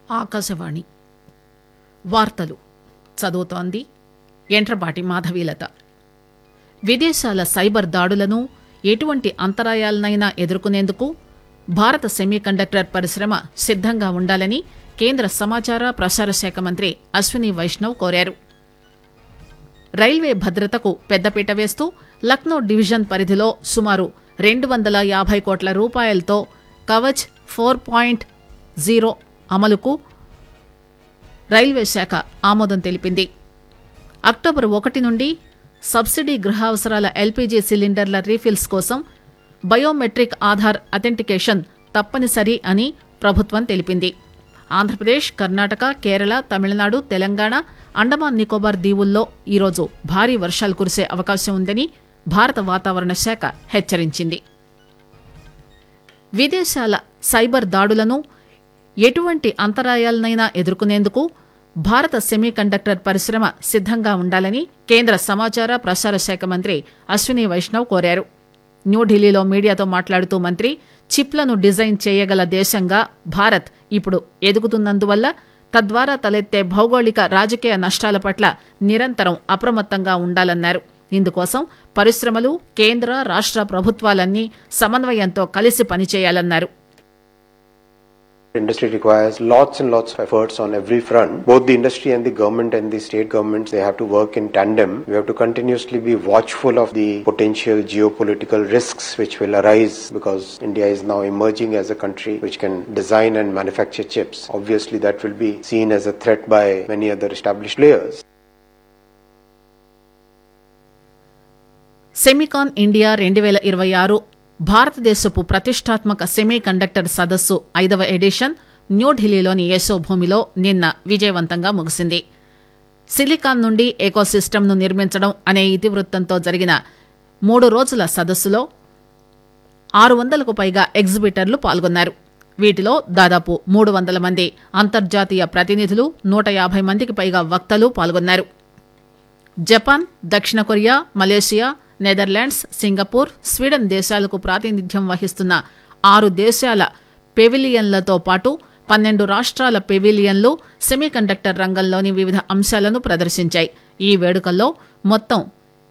ఆకాశవాణి వార్తలు చదువుతోంది ఎంట్రపాటి మాధవీలత. విదేశాల సైబర్ దాడులను ఎటువంటి అంతరాయాలనైనా ఎదుర్కొనేందుకు భారత సెమీకండక్టర్ పరిశ్రమ సిద్దంగా ఉండాలని కేంద్ర సమాచార ప్రసార శాఖ మంత్రి అశ్విని వైష్ణవ్ కోరారు. రైల్వే భద్రతకు పెద్దపీట వేస్తూ లక్నో డివిజన్ పరిధిలో సుమారు 250 కోట్ల రూపాయలతో కవచ్ 4.0 అమలుకు రైల్వే శాఖ ఆమోదం తెలిపింది. అక్టోబర్ 1 నుండి సబ్సిడీ గృహావసరాల ఎల్పీజీ సిలిండర్ల రీఫిల్స్ కోసం బయోమెట్రిక్ ఆధార్ అథెంటికేషన్ తప్పనిసరి అని ప్రభుత్వం తెలిపింది. ఆంధ్రప్రదేశ్, కర్ణాటక, కేరళ, తమిళనాడు, తెలంగాణ, అండమాన్ నికోబార్ దీవుల్లో ఈరోజు భారీ వర్షాలు కురిసే అవకాశం ఉందని భారత వాతావరణ శాఖ హెచ్చరించింది. విదేశాల సైబర్ దాడులను ఎటువంటి అంతరాయాలనైనా ఎదుర్కొనేందుకు భారత సెమీకండక్టర్ పరిశ్రమ సిద్దంగా ఉండాలని కేంద్ర సమాచార ప్రసార శాఖ మంత్రి అశ్విని వైష్ణవ్ కోరారు. న్యూఢిల్లీలో మీడియాతో మాట్లాడుతూ మంత్రి చిప్లను డిజైన్ చేయగల దేశంగా భారత్ ఇప్పుడు ఎదుగుతున్నందువల్ల తద్వారా తలెత్తే భౌగోళిక రాజకీయ నష్టాల పట్ల నిరంతరం అప్రమత్తంగా ఉండాలన్నారు. ఇందుకోసం పరిశ్రమలు, కేంద్ర రాష్ట్ర ప్రభుత్వాలన్నీ సమన్వయంతో కలిసి పనిచేయాలన్నారు. Industry requires lots and lots of efforts on every front. Both the industry and the government and the state governments, they have to work in tandem. We have to continuously be watchful of the potential geopolitical risks which will arise because India is now emerging as a country which can design and manufacture chips. Obviously, that will be seen as a threat by many other established players. SEMICON India 2026 భారతదేశపు ప్రతిష్టాత్మక semi conductor సదస్సు 5వ edition న్యూఢిల్లీలోని యశోభూమిలో నిన్న విజయవంతంగా ముగిసింది. Silicon నుండి ఎకోసిస్టమ్ను నిర్మించడం అనే ఇతివృత్తంతో జరిగిన 3 రోజుల సదస్సులో 600కు పైగా ఎగ్జిబిటర్లు పాల్గొన్నారు. వీటిలో దాదాపు 300 మంది అంతర్జాతీయ ప్రతినిధులు, 150 మందికి పైగా వక్తలు పాల్గొన్నారు. జపాన్, దక్షిణ Korea, Malaysia, Netherlands, Singapore, Sweden దేశాలకు ప్రాతినిధ్యం వహిస్తున్న 6 దేశాల పెవిలియన్లతో పాటు 12 రాష్ట్రాల పెవిలియన్లు సెమీకండక్టర్ రంగంలోని వివిధ అంశాలను ప్రదర్శించాయి. ఈ వేడుకల్లో మొత్తం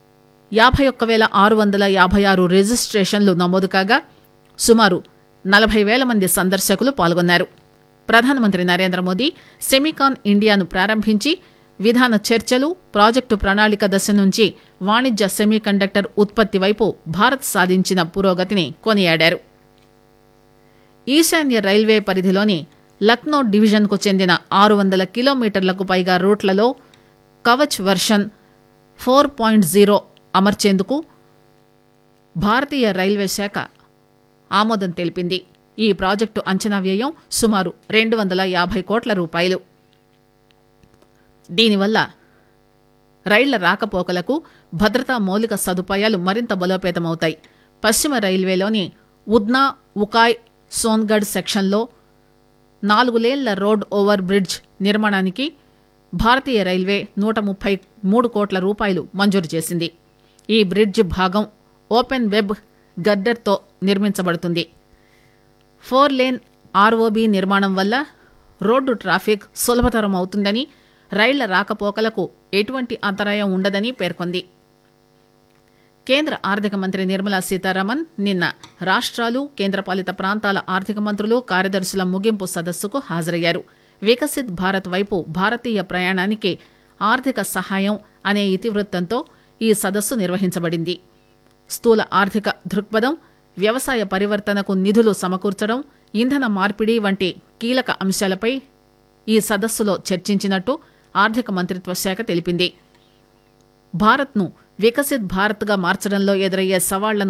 51,656 రిజిస్ట్రేషన్లు నమోదు కాగా సుమారు 40,000 మంది సందర్శకులు పాల్గొన్నారు. ప్రధానమంత్రి నరేంద్ర మోదీ సెమికాన్ ఇండియాను ప్రారంభించి విధాన చర్చలు, ప్రాజెక్టు ప్రణాళిక దశ నుంచి వాణిజ్య సెమీకండక్టర్ ఉత్పత్తి వైపు భారత్ సాధించిన పురోగతిని కొనియాడారు. ఈశాన్య రైల్వే పరిధిలోని లక్నో డివిజన్కు చెందిన 600 కిలోమీటర్లకు పైగా రూట్లలో కవచ్ వర్షన్ 4.0 అమర్చేందుకు భారతీయ రైల్వే శాఖ ఆమోదం తెలిపింది. ఈ ప్రాజెక్టు అంచనా వ్యయం సుమారు 250 కోట్ల రూపాయలు. దీనివల్ల రైళ్ల రాకపోకలకు భద్రతా మౌలిక సదుపాయాలు మరింత బలోపేతమవుతాయి. పశ్చిమ రైల్వేలోని ఉద్నా, ఉకాయ్, సోన్గఢ్ సెక్షన్లో 4 లేన్ల రోడ్ ఓవర్ బ్రిడ్జ్ నిర్మాణానికి భారతీయ రైల్వే 133 కోట్ల రూపాయలు మంజూరు చేసింది. ఈ బ్రిడ్జ్ భాగం ఓపెన్ వెబ్ గర్డర్తో నిర్మించబడుతుంది. 4 లేన్ ఆర్ఓబీ నిర్మాణం వల్ల రోడ్డు ట్రాఫిక్ సులభతరం అవుతుందని, రైళ్ల రాకపోకలకు ఎటువంటి అంతరాయం ఉండదని పేర్కొంది. కేంద్ర ఆర్థిక మంత్రి నిర్మలా సీతారామన్ నిన్న రాష్ట్రాలు, కేంద్రపాలిత ప్రాంతాల ఆర్థిక మంత్రులు, కార్యదర్శుల ముగింపు సదస్సుకు హాజరయ్యారు. వికసిత్ భారత్ వైపు భారతీయ ప్రయాణానికి ఆర్థిక సహాయం అనే ఇతివృత్తంతో ఈ సదస్సు నిర్వహించబడింది. స్థూల ఆర్థిక దృక్పథం, వ్యవసాయ పరివర్తనకు నిధులు సమకూర్చడం, ఇంధన మార్పిడి వంటి కీలక అంశాలపై ఈ సదస్సులో చర్చించినట్టు ఆర్థిక మంత్రిత్వ శాఖ తెలిపింది. భారత్ను వికసిత్ భారత్గా మార్చడంలో ఎదురయ్యే సవాళ్లను